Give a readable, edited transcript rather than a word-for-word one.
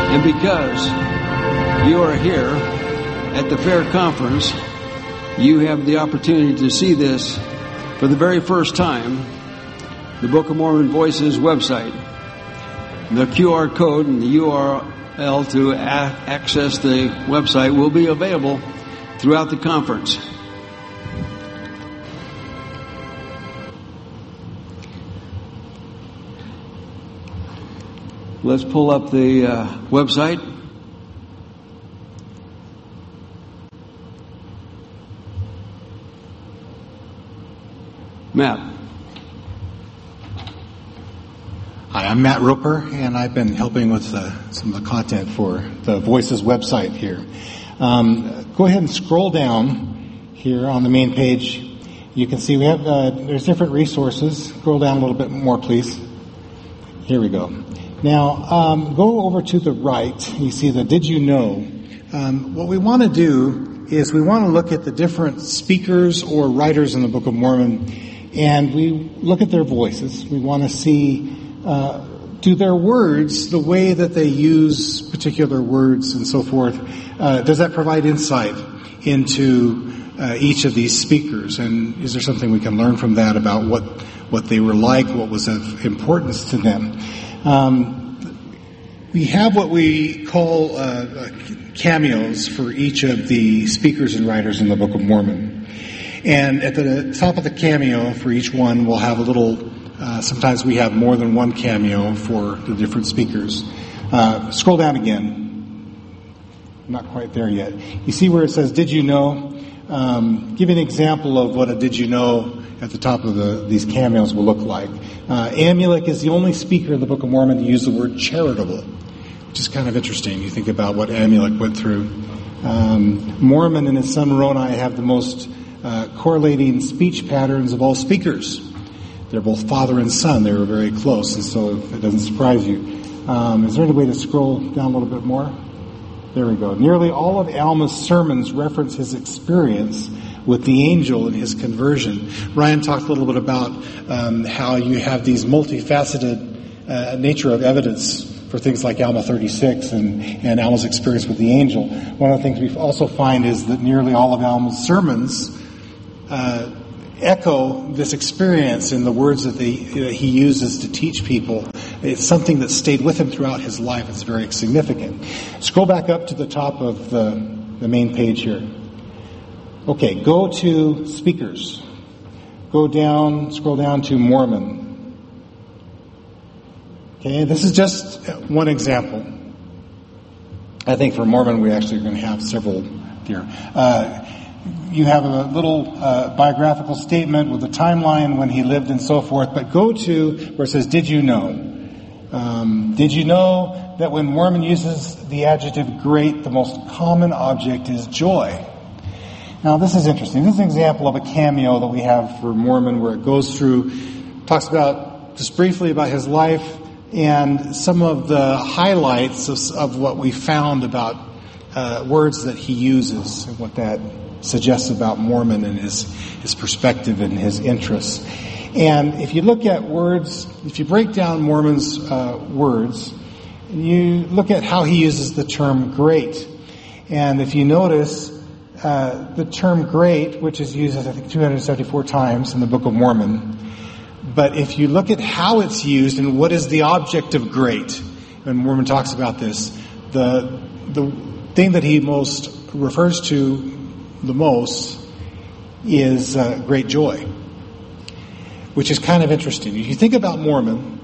And because you are here at the Fair Conference, you have the opportunity to see this for the very first time, the Book of Mormon Voices website. The QR code and the URL to access the website will be available throughout the conference. Let's pull up the website. Matt. Hi, I'm Matt Roper, and I've been helping with some of the content for the Voices website here. Go ahead and scroll down here on the main page. You can see we have there's different resources. Scroll down a little bit more, please. Here we go. Now, go over to the right. You see the Did You Know? What we want to do is we want to look at the different speakers or writers in the Book of Mormon, and we look at their voices. We want to see, do their words, the way that they use particular words and so forth, does that provide insight into each of these speakers? And is there something we can learn from that about what they were like, what was of importance to them? We have what we call cameos for each of the speakers and writers in the Book of Mormon. And at the top of the cameo for each one, we'll have a little, sometimes we have more than one cameo for the different speakers. Scroll down again. Not quite there yet. You see where it says, Did You Know? Give an example of what a Did You Know at the top of these cameos will look like. Amulek is the only speaker in the Book of Mormon to use the word charitable, which is kind of interesting. You think about what Amulek went through. Mormon and his son Moroni have the most correlating speech patterns of all speakers. They're both father and son. They were very close, and so it doesn't surprise you. Is there any way to scroll down a little bit more? There we go. Nearly all of Alma's sermons reference his experience with the angel and his conversion. Ryan talked a little bit about how you have these multifaceted nature of evidence for things like Alma 36 and Alma's experience with the angel. One of the things we also find is that nearly all of Alma's sermons echo this experience in the words that he uses to teach people. It's something that stayed with him throughout his life. It's very significant. Scroll back up to the top of the main page here. Okay, go to speakers. Scroll down to Mormon. Okay, this is just one example. I think for Mormon we actually are going to have several here. You have a little biographical statement with a timeline when he lived and so forth, but go to where it says, Did you know? Did you know that when Mormon uses the adjective great, the most common object is joy? Now, this is interesting. This is an example of a cameo that we have for Mormon where it goes through, talks about, just briefly about his life and some of the highlights of what we found about words that he uses and what that suggests about Mormon and his perspective and his interests. And if you look at words, if you break down Mormon's words, you look at how he uses the term great. And if you notice, the term great, which is used, I think, 274 times in the Book of Mormon. But if you look at how it's used and what is the object of great, when Mormon talks about this, the thing that he most refers to the most is great joy, which is kind of interesting. If you think about Mormon,